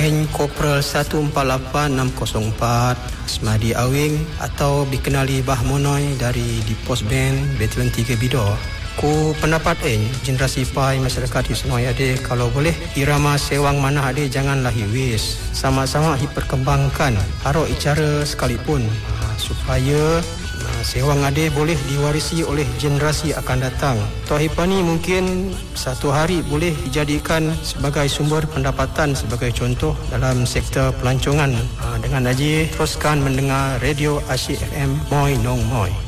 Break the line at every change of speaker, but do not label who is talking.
Eng Kopral 148604 Asmadi Awing atau dikenali Bah Monoy dari di Pos Band Batalion 3 Bidor. Ku pendapat generasi pai masyarakat Hisnoi ade kalau boleh irama sewang mana ade janganlah hiwis. Sama-sama diperkembangkan haro icara sekalipun supaya sewang ade boleh diwarisi oleh generasi akan datang. Tohipani mungkin satu hari boleh dijadikan sebagai sumber pendapatan sebagai contoh dalam sektor pelancongan. Dengan aja teruskan mendengar Radio Asyik FM Moi Nong Moi.